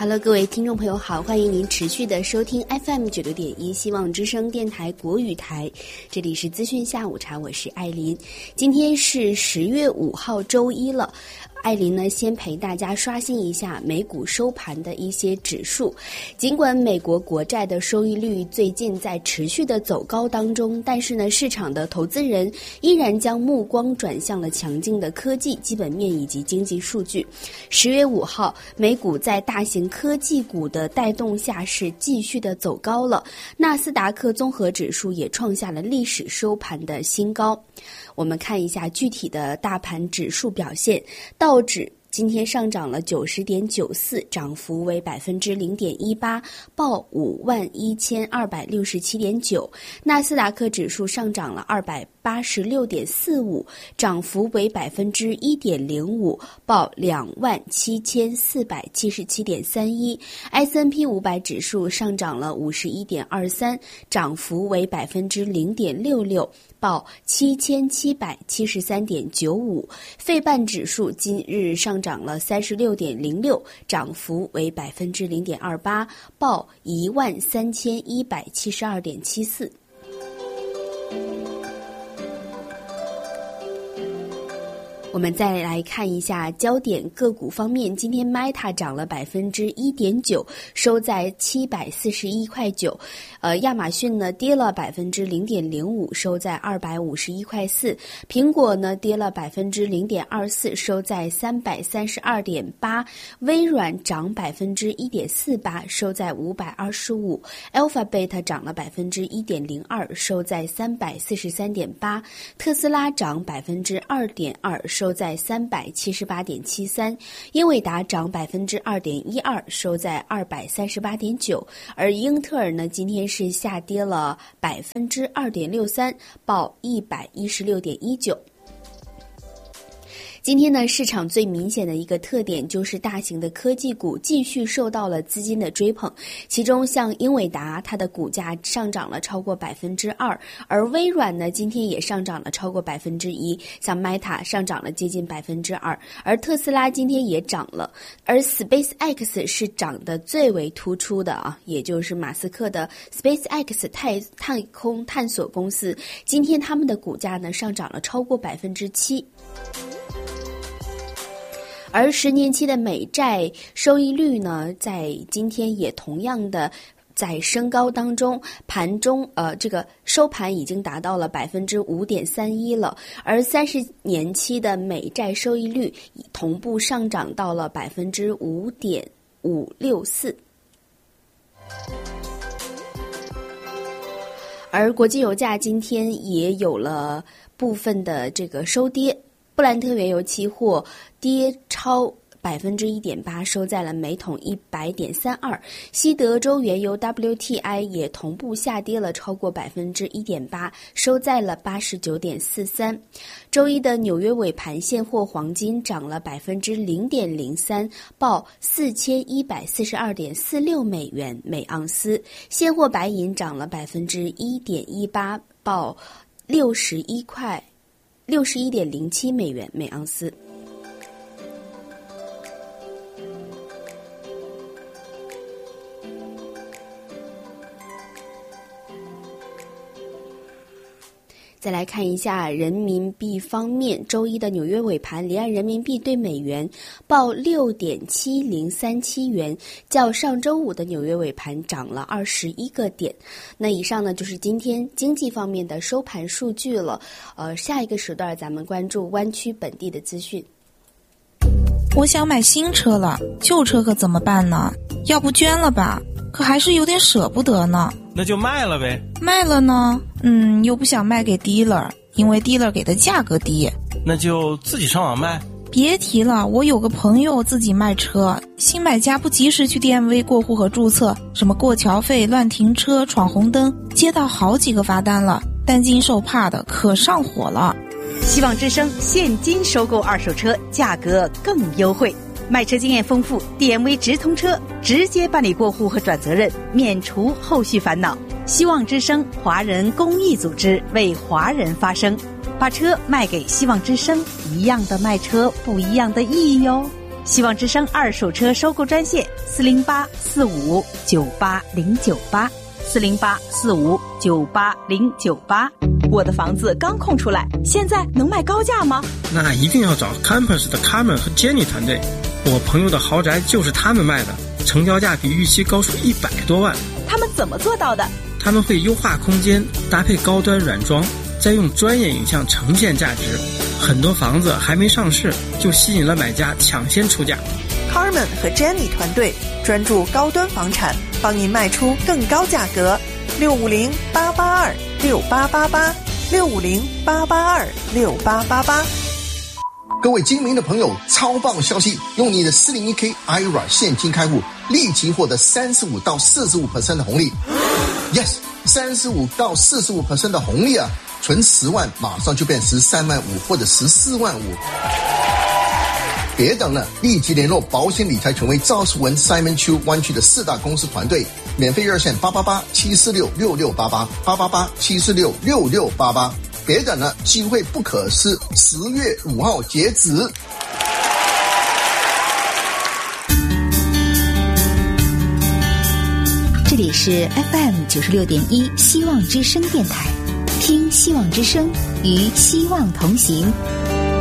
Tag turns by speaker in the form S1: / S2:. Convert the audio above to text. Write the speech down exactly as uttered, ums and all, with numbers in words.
S1: Hello， 各位听众朋友好，欢迎您持续的收听 F M 九六点一希望之声电台国语台，这里是资讯下午茶，我是艾琳。今天是十月五号周一了。艾琳呢，先陪大家刷新一下美股收盘的一些指数。尽管美国国债的收益率最近在持续的走高当中，但是呢，市场的投资人依然将目光转向了强劲的科技基本面以及经济数据。十月五号，美股在大型科技股的带动下是继续的走高了，纳斯达克综合指数也创下了历史收盘的新高。我们看一下具体的大盘指数表现，道指今天上涨了九十点九四，涨幅为百分之零点一八，报五万一千二百六十七点九。纳斯达克指数上涨了二百八十六点四五，涨幅为百分之一点零五，报两万七千四百七十七点三一。S and P 五百指数上涨了五十一点二三，涨幅为百分之零点六六，报七千七百七十三点九五。费半指数今日上涨了三十六点零六，涨幅为百分之零点二八，报一万三千一百七十二点七四。我们再来看一下焦点个股方面，今天 Meta 涨了百分之一点九，收在七百四十一块九。呃，亚马逊呢跌了百分之零点零五，收在二百五十一块四。苹果呢跌了百分之零点二四，收在三百三十二点八。微软涨百分之一点四八，收在五百二十五。Alphabet 涨了百分之一点零二，收在三百四十三点八。特斯拉涨百分之二点二，收在三百七十八点七三，英伟达涨百分之二点一二，收在二百三十八点九，而英特尔呢，今天是下跌了百分之二点六三，报一百一十六点一九。今天呢，市场最明显的一个特点就是大型的科技股继续受到了资金的追捧，其中像英伟达，它的股价上涨了超过百分之二，而微软呢，今天也上涨了超过百分之一，像 Meta 上涨了接近百分之二，而特斯拉今天也涨了，而 SpaceX 是涨得最为突出的啊，也就是马斯克的 SpaceX 太太空探索公司，今天他们的股价呢上涨了超过百分之七。而十年期的美债收益率呢，在今天也同样的在升高当中，盘中呃这个收盘已经达到了百分之五点三一了，而三十年期的美债收益率同步上涨到了百分之五点五六四。而国际油价今天也有了部分的这个收跌。布兰特原油期货跌超百分之一点八，收在了每桶一百点三二。西德州原油 W T I 也同步下跌了超过百分之一点八，收在了八十九点四三。周一的纽约尾盘现货黄金涨了百分之零点零三，报四千一百四十二点四六美元每盎司。现货白银涨了百分之一点一八，报六十一块。六十一点零七美元每盎司。再来看一下人民币方面，周一的纽约尾盘，离岸人民币对美元报六点七零三七元，较上周五的纽约尾盘涨了二十一个点。那以上呢就是今天经济方面的收盘数据了。呃，下一个时段咱们关注湾区本地的资讯。
S2: 我想买新车了，旧车可怎么办呢？要不捐了吧，可还是有点舍不得呢。
S3: 那就卖了呗。
S2: 卖了呢，嗯，又不想卖给 dealer， 因为 dealer 给的价格低。
S3: 那就自己上网卖。
S2: 别提了，我有个朋友自己卖车，新买家不及时去 D M V 过户和注册，什么过桥费、乱停车、闯红灯，接到好几个罚单了，担惊受怕的，可上火了。
S4: 希望之声现金收购二手车，价格更优惠，卖车经验丰富 D M V 直通车，直接办理过户和转责任，免除后续烦恼。希望之声华人公益组织，为华人发声，把车卖给希望之声，一样的卖车，不一样的意义哟。 希望之声二手车收购专线四零八四五九八零九八四零八四五九八零九八。我的房子刚空出来，现在能卖高价吗？
S5: 那一定要找 Campus 的 Carmen 和 Jenny 团队，我朋友的豪宅就是他们卖的，成交价比预期高出一百多万。
S4: 他们怎么做到的？
S5: 他们会优化空间，搭配高端软装，再用专业影像呈现价值。很多房子还没上市，就吸引了买家抢先出价。
S6: Carmen 和 Jenny 团队专注高端房产，帮您卖出更高价格。六五零八八二六八八八，六五零八八二六八八八。
S7: 各位精明的朋友，超棒消息！用你的四零一 K I R A 现金开户，立即获得三十五到四十五 percent 的红利。Yes， 三十五到四十五 percent 的红利啊！存十万，马上就变十三万五或者十四万五。别等了，立即联络保险理财权威赵世文 Simon Chu 湾区的四大公司团队，免费热线八八八七四六六六八八八八八七四六六六八八。别等了，机会不可失，十月五号截止。
S8: 这里是 F M 九十六点一希望之声电台，听希望之声，与希望同行。